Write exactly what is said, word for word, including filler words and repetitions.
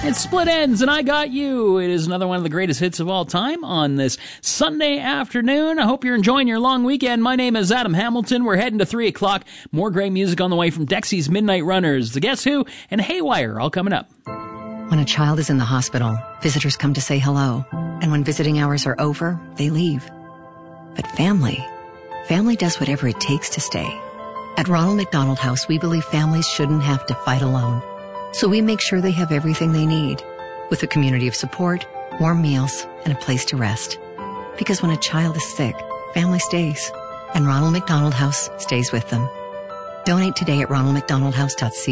It's Split Ends, and I Got You. It is another one of the greatest hits of all time on this Sunday afternoon. I hope you're enjoying your long weekend. My name is Adam Hamilton. We're heading to three o'clock. More great music on the way from Dexy's Midnight Runners, The Guess Who, and Haywire, all coming up. When a child is in the hospital, visitors come to say hello. And when visiting hours are over, they leave. But family, family does whatever it takes to stay. At Ronald McDonald House, we believe families shouldn't have to fight alone. So we make sure they have everything they need, with a community of support, warm meals, and a place to rest. Because when a child is sick, family stays, and Ronald McDonald House stays with them. Donate today at ronald mcdonald house dot c a.